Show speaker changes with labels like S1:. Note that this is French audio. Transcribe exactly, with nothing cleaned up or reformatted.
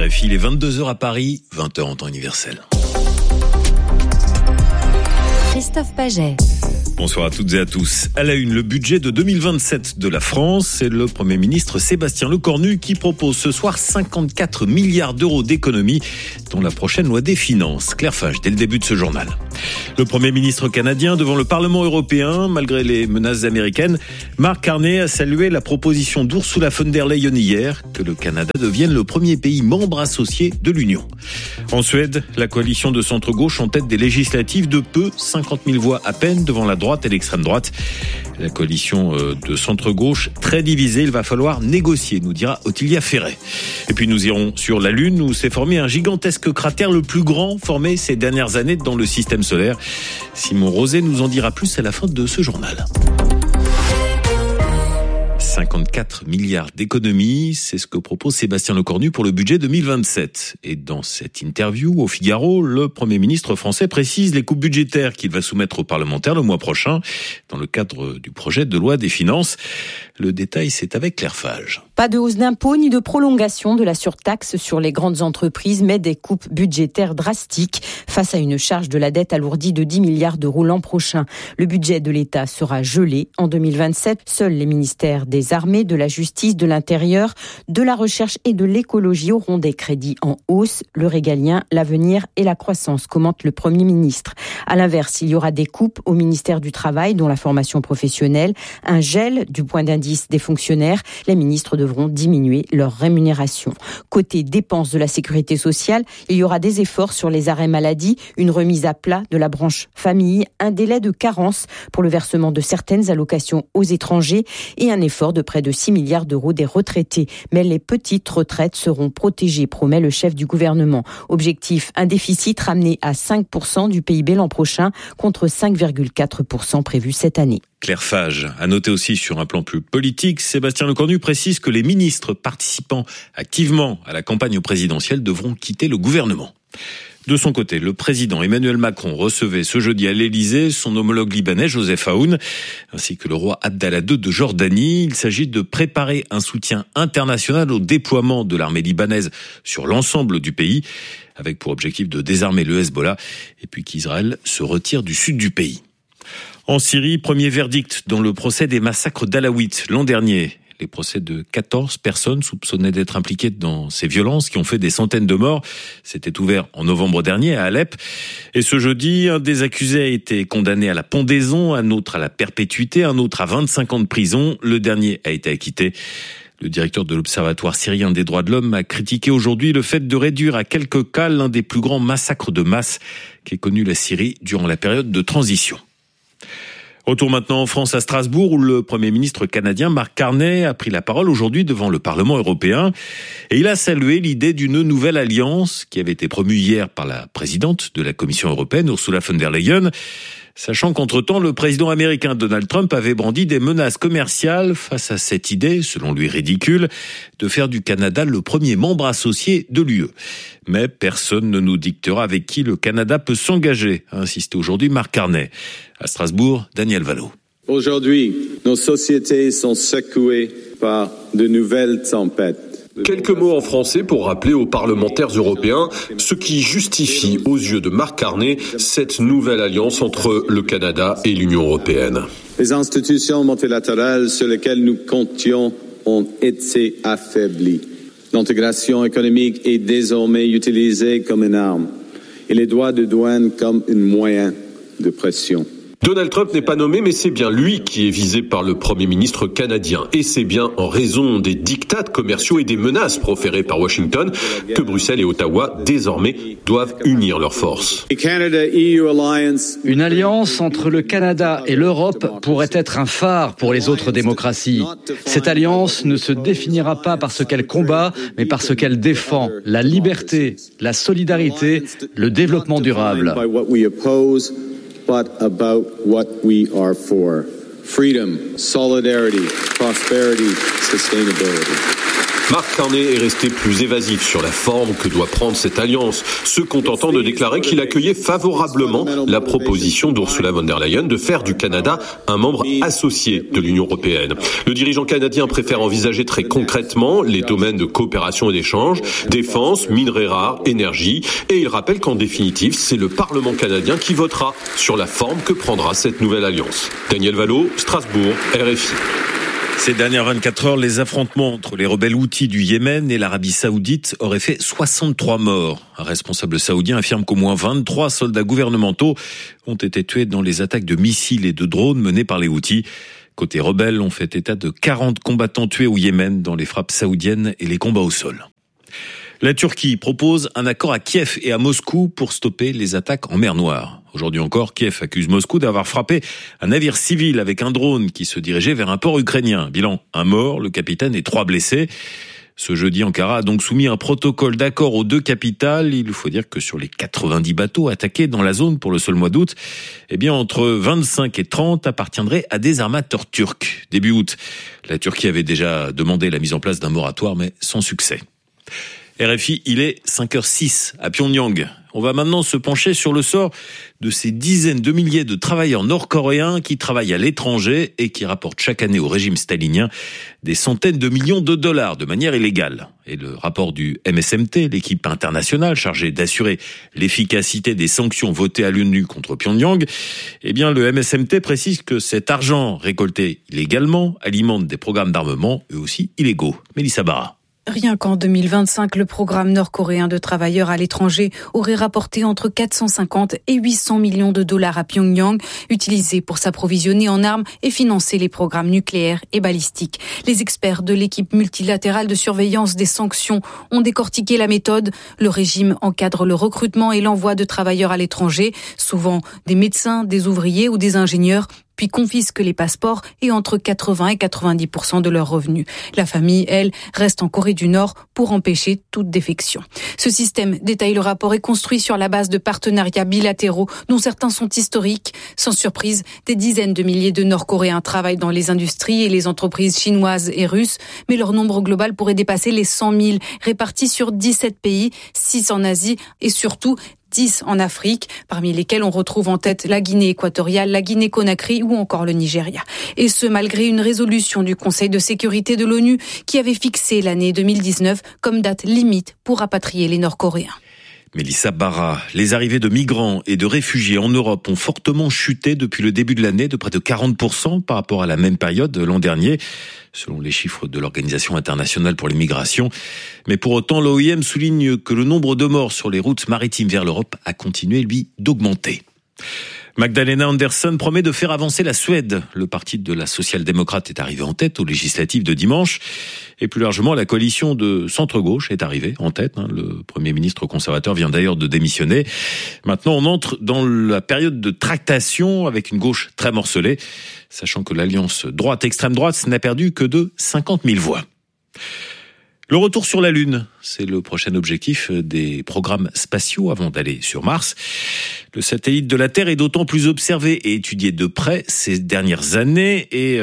S1: R F I, les vingt-deux heures à Paris, vingt heures en temps universel.
S2: Christophe Paget.
S1: Bonsoir à toutes et à tous. À la une, le budget de deux mille vingt-sept de la France. C'est le Premier ministre Sébastien Lecornu qui propose ce soir cinquante-quatre milliards d'euros d'économies dans la prochaine loi des finances. Claire Fage, dès le début de ce journal. Le Premier ministre canadien devant le Parlement européen, malgré les menaces américaines, Mark Carney a salué la proposition d'Ursula von der Leyen hier que le Canada devienne le premier pays membre associé de l'Union. En Suède, la coalition de centre-gauche en tête des législatives de peu, cinquante mille voix à peine devant la droite et l'extrême droite. La coalition de centre-gauche très divisée, il va falloir négocier, nous dira Ottilia Ferret. Et puis nous irons sur la Lune où s'est formé un gigantesque cratère, le plus grand formé ces dernières années dans le système solaire. Simon Rosé nous en dira plus à la fin de ce journal. cinquante-quatre milliards d'économies, c'est ce que propose Sébastien Lecornu pour le budget deux mille vingt-sept. Et dans cette interview au Figaro, le Premier ministre français précise les coupes budgétaires qu'il va soumettre aux parlementaires le mois prochain dans le cadre du projet de loi des finances. Le détail, c'est avec Claire Fage.
S3: Pas de hausse d'impôts ni de prolongation de la surtaxe sur les grandes entreprises, mais des coupes budgétaires drastiques face à une charge de la dette alourdie de dix milliards d'euros l'an prochain. Le budget de l'État sera gelé en deux mille vingt-sept. Seuls les ministères des Armées, de la Justice, de l'Intérieur, de la Recherche et de l'Écologie auront des crédits en hausse. Le régalien, l'avenir et la croissance, commente le Premier ministre. À l'inverse, il y aura des coupes au ministère du Travail, dont la formation professionnelle, un gel du point d'indice des fonctionnaires. Les ministres devront diminuer leur rémunération. Côté dépenses de la sécurité sociale, il y aura des efforts sur les arrêts maladie, une remise à plat de la branche famille, un délai de carence pour le versement de certaines allocations aux étrangers et un effort de près de six milliards d'euros des retraités. Mais les petites retraites seront protégées, promet le chef du gouvernement. Objectif, un déficit ramené à cinq pour cent du P I B l'an prochain contre cinq virgule quatre pour cent prévu cette année.
S1: Claire Fage. À noter aussi sur un plan plus politique, Sébastien Lecornu précise que les ministres participant activement à la campagne présidentielle devront quitter le gouvernement. De son côté, le président Emmanuel Macron recevait ce jeudi à l'Élysée son homologue libanais Joseph Aoun, ainsi que le roi Abdallah deux de Jordanie. Il s'agit de préparer un soutien international au déploiement de l'armée libanaise sur l'ensemble du pays, avec pour objectif de désarmer le Hezbollah et puis qu'Israël se retire du sud du pays. En Syrie, premier verdict dans le procès des massacres d'Alaouites l'an dernier. Les procès de quatorze personnes soupçonnées d'être impliquées dans ces violences qui ont fait des centaines de morts. C'était ouvert en novembre dernier à Alep. Et ce jeudi, un des accusés a été condamné à la pendaison, un autre à la perpétuité, un autre à vingt-cinq ans de prison. Le dernier a été acquitté. Le directeur de l'Observatoire syrien des droits de l'homme a critiqué aujourd'hui le fait de réduire à quelques cas l'un des plus grands massacres de masse qu'ait connu la Syrie durant la période de transition. Retour maintenant en France à Strasbourg où le Premier ministre canadien Mark Carney a pris la parole aujourd'hui devant le Parlement européen et il a salué l'idée d'une nouvelle alliance qui avait été promue hier par la présidente de la Commission européenne Ursula von der Leyen. Sachant qu'entre-temps, le président américain Donald Trump avait brandi des menaces commerciales face à cette idée, selon lui ridicule, de faire du Canada le premier membre associé de l'U E. Mais personne ne nous dictera avec qui le Canada peut s'engager, a insisté aujourd'hui Mark Carney. À Strasbourg, Daniel Vallot.
S4: Aujourd'hui, nos sociétés sont secouées par de nouvelles tempêtes.
S5: Quelques mots en français pour rappeler aux parlementaires européens ce qui justifie aux yeux de Mark Carney cette nouvelle alliance entre le Canada et l'Union européenne.
S4: Les institutions multilatérales sur lesquelles nous comptions ont été affaiblies. L'intégration économique est désormais utilisée comme une arme et les droits de douane comme un moyen de pression.
S5: Donald Trump n'est pas nommé, mais c'est bien lui qui est visé par le Premier ministre canadien. Et c'est bien en raison des diktats commerciaux et des menaces proférées par Washington que Bruxelles et Ottawa, désormais, doivent unir leurs forces.
S6: Une alliance entre le Canada et l'Europe pourrait être un phare pour les autres démocraties. Cette alliance ne se définira pas par ce qu'elle combat, mais par ce qu'elle défend, la liberté, la solidarité, le développement durable.
S4: But about what we are for. Freedom, solidarity, prosperity, sustainability.
S5: Mark Carney est resté plus évasif sur la forme que doit prendre cette alliance, se contentant de déclarer qu'il accueillait favorablement la proposition d'Ursula von der Leyen de faire du Canada un membre associé de l'Union européenne. Le dirigeant canadien préfère envisager très concrètement les domaines de coopération et d'échange, défense, minerais rares, énergie, et il rappelle qu'en définitive, c'est le Parlement canadien qui votera sur la forme que prendra cette nouvelle alliance. Daniel Vallot, Strasbourg, R F I.
S1: Ces dernières vingt-quatre heures, les affrontements entre les rebelles houthis du Yémen et l'Arabie saoudite auraient fait soixante-trois morts. Un responsable saoudien affirme qu'au moins vingt-trois soldats gouvernementaux ont été tués dans les attaques de missiles et de drones menées par les houthis. Côté rebelles, on fait état de quarante combattants tués au Yémen dans les frappes saoudiennes et les combats au sol. La Turquie propose un accord à Kiev et à Moscou pour stopper les attaques en mer Noire. Aujourd'hui encore, Kiev accuse Moscou d'avoir frappé un navire civil avec un drone qui se dirigeait vers un port ukrainien. Bilan, un mort, le capitaine et trois blessés. Ce jeudi, Ankara a donc soumis un protocole d'accord aux deux capitales. Il faut dire que sur les quatre-vingt-dix bateaux attaqués dans la zone pour le seul mois d'août, eh bien, entre vingt-cinq et trente appartiendraient à des armateurs turcs. Début août, la Turquie avait déjà demandé la mise en place d'un moratoire, mais sans succès. R F I, il est cinq heures six à Pyongyang. On va maintenant se pencher sur le sort de ces dizaines de milliers de travailleurs nord-coréens qui travaillent à l'étranger et qui rapportent chaque année au régime stalinien des centaines de millions de dollars de manière illégale. Et le rapport du M S M T, l'équipe internationale chargée d'assurer l'efficacité des sanctions votées à l'ONU contre Pyongyang, eh bien le M S M T précise que cet argent récolté illégalement alimente des programmes d'armement, eux aussi illégaux. Mélissa Barra.
S7: Rien qu'en deux mille vingt-cinq, le programme nord-coréen de travailleurs à l'étranger aurait rapporté entre quatre cent cinquante et huit cents millions de dollars à Pyongyang, utilisés pour s'approvisionner en armes et financer les programmes nucléaires et balistiques. Les experts de l'équipe multilatérale de surveillance des sanctions ont décortiqué la méthode. Le régime encadre le recrutement et l'envoi de travailleurs à l'étranger, souvent des médecins, des ouvriers ou des ingénieurs, puis confisque les passeports et entre quatre-vingts et quatre-vingt-dix pour cent de leurs revenus. La famille, elle, reste en Corée du Nord pour empêcher toute défection. Ce système, détaille le rapport, est construit sur la base de partenariats bilatéraux dont certains sont historiques. Sans surprise, des dizaines de milliers de Nord-Coréens travaillent dans les industries et les entreprises chinoises et russes, mais leur nombre global pourrait dépasser les cent mille, répartis sur dix-sept pays, six en Asie et surtout dix en Afrique, parmi lesquels on retrouve en tête la Guinée équatoriale, la Guinée-Conakry ou encore le Nigeria. Et ce, malgré une résolution du Conseil de sécurité de l'ONU qui avait fixé l'année deux mille dix-neuf comme date limite pour rapatrier les Nord-Coréens.
S1: Mélissa Barra, les arrivées de migrants et de réfugiés en Europe ont fortement chuté depuis le début de l'année de près de quarante pour cent par rapport à la même période l'an dernier, selon les chiffres de l'Organisation internationale pour les migrations. Mais pour autant, l'O I M souligne que le nombre de morts sur les routes maritimes vers l'Europe a continué, lui, d'augmenter. Magdalena Andersson promet de faire avancer la Suède. Le parti de la social-démocrate est arrivé en tête aux législatives de dimanche. Et plus largement, la coalition de centre-gauche est arrivée en tête. Le Premier ministre conservateur vient d'ailleurs de démissionner. Maintenant, on entre dans la période de tractation avec une gauche très morcelée, sachant que l'alliance droite-extrême droite n'a perdu que de cinquante mille voix. Le retour sur la Lune, c'est le prochain objectif des programmes spatiaux avant d'aller sur Mars. Le satellite de la Terre est d'autant plus observé et étudié de près ces dernières années et